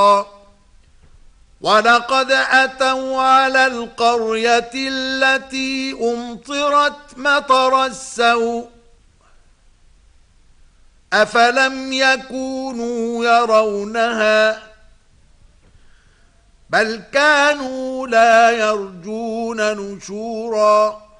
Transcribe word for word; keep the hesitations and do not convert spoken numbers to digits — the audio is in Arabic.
وَلَقَدْ أَتَوْا عَلَى الْقَرْيَةِ الَّتِي أُمْطِرَتْ مَطَرَ السَّوْءِ أَفَلَمْ يَكُونُوا يَرَوْنَهَا بَلْ كَانُوا لَا يَرْجُونَ نُشُورًا